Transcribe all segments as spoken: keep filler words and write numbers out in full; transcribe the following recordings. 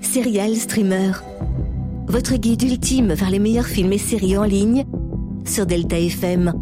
Serial Streamer, votre guide ultime vers les meilleurs films et séries en ligne sur Delta F M.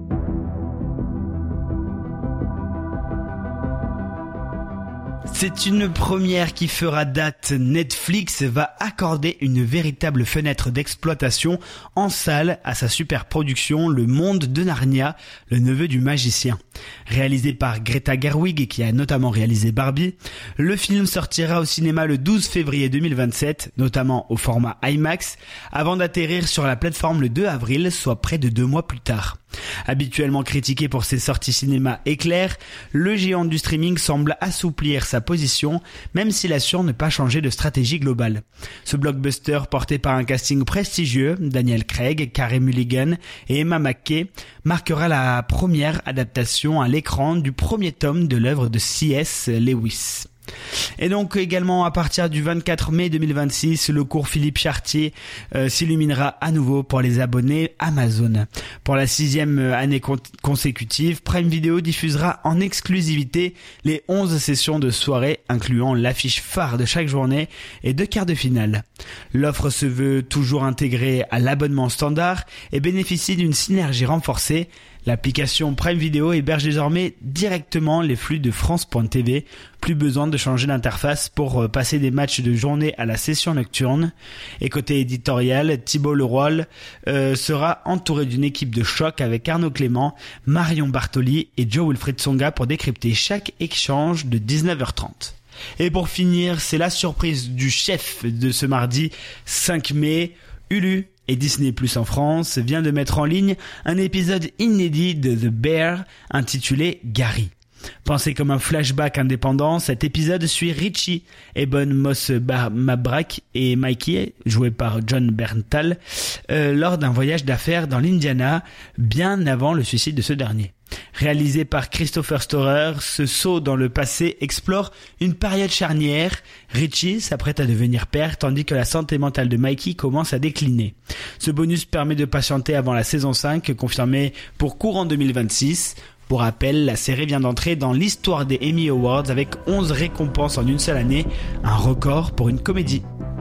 C'est une première qui fera date. Netflix va accorder une véritable fenêtre d'exploitation en salle à sa super production Le Monde de Narnia, le neveu du magicien. Réalisé par Greta Gerwig, qui a notamment réalisé Barbie, le film sortira au cinéma le douze février deux mille vingt-sept, notamment au format IMAX, avant d'atterrir sur la plateforme le deux avril, soit près de deux mois plus tard. Habituellement critiqué pour ses sorties cinéma éclairs, le géant du streaming semble assouplir sa position, même s'il assure ne pas changer de stratégie globale. Ce blockbuster porté par un casting prestigieux, Daniel Craig, Carey Mulligan et Emma Mackey, marquera la première adaptation à l'écran du premier tome de l'œuvre de C S Lewis. Et donc également à partir du vingt-quatre mai deux mille vingt-six, le cours Philippe Chartier euh, s'illuminera à nouveau pour les abonnés Amazon. Pour la sixième année con- consécutive, Prime Video diffusera en exclusivité les onze sessions de soirée, incluant l'affiche phare de chaque journée et deux quarts de finale. L'offre se veut toujours intégrée à l'abonnement standard et bénéficie d'une synergie renforcée. L'application Prime Video héberge désormais directement les flux de France point T V. Plus besoin de changer d'interface pour passer des matchs de journée à la session nocturne. Et côté éditorial, Thibault Leroy euh, sera entouré d'une équipe de choc avec Arnaud Clément, Marion Bartoli et Joe Wilfried Tsonga pour décrypter chaque échange de dix-neuf heures trente. Et pour finir, c'est la surprise du chef de ce mardi cinq mai, Hulu et Disney Plus en France vient de mettre en ligne un épisode inédit de The Bear intitulé Gary. Pensé comme un flashback indépendant, cet épisode suit Richie, Ebon Moss-Mabrak et Mikey, joué par John Berntal, euh, lors d'un voyage d'affaires dans l'Indiana, bien avant le suicide de ce dernier. Réalisé par Christopher Storer, ce saut dans le passé explore une période charnière. Richie s'apprête à devenir père tandis que la santé mentale de Mikey commence à décliner. Ce bonus permet de patienter avant la saison cinq, confirmée pour courant deux mille vingt-six. Pour rappel, la série vient d'entrer dans l'histoire des Emmy Awards avec onze récompenses en une seule année, un record pour une comédie.